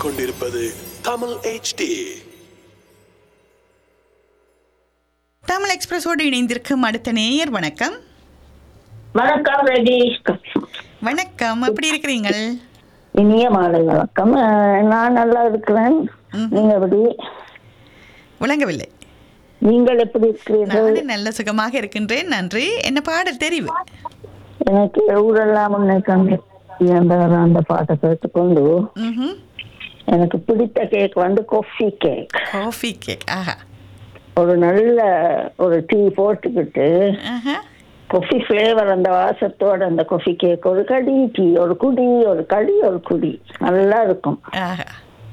கேட்டுக்கொண்டிருப்பது தமிழ் HD. தமிழ் எக்ஸ்பிரஸோடு இணைந்திருக்கும் அடுத்த நேயர். வணக்கம். வணக்கம் ரெடி. வணக்கம், எப்படி இருக்கிறீங்கள்? இனிய மாலை வணக்கம். நான் நல்லா இருக்கிறேன். நீங்க எப்படி? விளங்கவில்லை. நீங்கள் எப்படி இருக்கிறீர்கள்? நான் நல்ல சுகமாக இருக்கின்றேன், நன்றி. என்ன பாடல் தெரிவு? எனக்கு ஊரெல்லாம் முன்னேற்றம் அந்த பாட்டை கேட்டுக்கொண்டு எனக்கு பிடித்த கேக் வந்து காஃபி கேக். Coffee cake. ஆஹா. ஒரு நல்ல ஒரு டீ போட்டுக்கிட்டு ஆஹா. காஃபி ஃப்ளேவர் அந்த வாசத்தோட அந்த காஃபி கேக், ஒரு கடி டீ, ஒரு குடி, ஒரு கடி, ஒரு குடி, நல்லா இருக்கும். ஆஹா.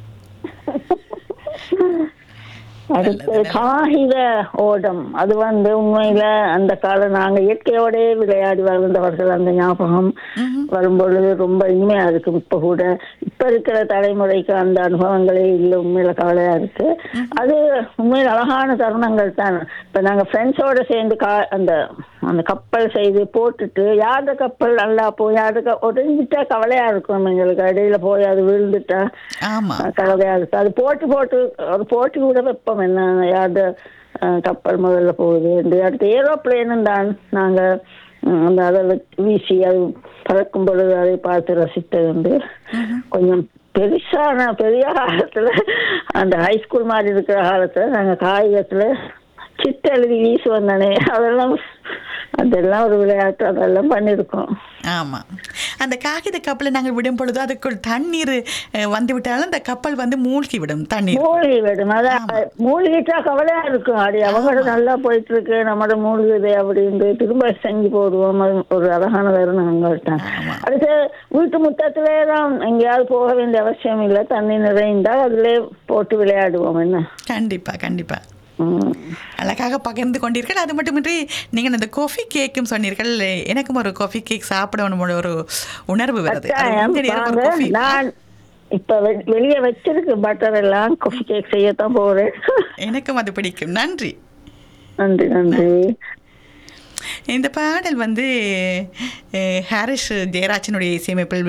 அடுத்து காகித ஓடம். அது வந்து உண்மையில அந்த காலம் நாங்க இயற்கையோட விளையாடி வளர்ந்தவர்கள். அந்த ஞாபகம் வரும்பொழுது ரொம்ப இனிமையா இருக்கு. இப்ப கூட இப்ப இருக்கிற தலைமுறைக்கு அந்த அனுபவங்களே இல்லை. உண்மையில கவலையா இருக்கு. அது உண்மையில அழகான தருணங்கள் தான். இப்ப நாங்க ஃப்ரெண்ட்ஸோட சேர்ந்து அந்த அந்த கப்பல் செய்து போட்டுட்டு யாரு கப்பல் நல்லா போய் யாருக்கு உடஞ்சிட்டா கவலையா இருக்கும். எங்களுக்கு இடையில போய் அது விழுந்துட்டா கவலையா இருக்கு. அது போட்டு ஒரு போட்டி கூட வைப்போம். என்ன யாரு கப்பல் முதல்ல போகுது. அடுத்து ஏரோப்ளேனும் தான் நாங்க அந்த அதை வீசி அது பறக்கும் பொழுது அதை பார்த்து ரசித்தது வந்து கொஞ்சம் பெரிய காலத்துல அந்த ஹைஸ்கூல் மாதிரி இருக்கிற காலத்துல நாங்க காகிதத்துல சிட்டு எழுதி வீசுவோம் தானே. அதெல்லாம் ஒரு விளையாட்டு. அதெல்லாம் பண்ணிருக்கோம். ஆமா, அந்த காகித கப்பலை நாங்கள் விடும் பொழுது அதுக்குள் தண்ணீர் வந்து விட்டாலும் அந்த கப்பல் வந்து மூழ்கி விடும். தண்ணீர் மூழ்கி விடும். அதான் மூழ்கிட்டா கவலையா இருக்கும். அப்படி அவங்களோட நல்லா போயிட்டு இருக்கு, நம்மளோட மூழ்குது அப்படின்னு திரும்ப செஞ்சு போடுவோம். ஒரு அழகான தருணம் அங்கள்கிட்ட. அடுத்து வீட்டு முத்தத்திலே தான் எங்கேயாவது போக வேண்டிய அவசியம் இல்லை. தண்ணி நிறைந்தால் அதுல போட்டு விளையாடுவோம். என்ன கண்டிப்பா கண்டிப்பா அழகாக பகிர்ந்து கொண்டீர்கள். அது மட்டுமின்றி நீங்கள் அந்த காஃபி கேக்கும் சொன்னீர்கள். எனக்கும் ஒரு காஃபி கேக் சாப்பிடணும் ஒரு உணர்வு வருது. நான் இப்ப வெளியே வச்சிருக்கு பட்டர் எல்லாம். காஃபி கேக் செய்யத்தான் போறேன். எனக்கும் அது பிடிக்கும். நன்றி நன்றி நன்றி. இந்த பாடல் வந்து ஹாரிஸ் ஜெயராஜனுடைய இசையமைப்பில்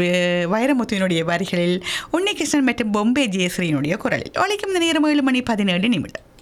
வைரமுத்துவினுடைய வரிகளில் உன்னிகிருஷ்ணன் மற்றும் பொம்பே ஜெயஸ்ரீனுடைய குரலில் ஒலிக்கும். இந்த நேரம் 7:17.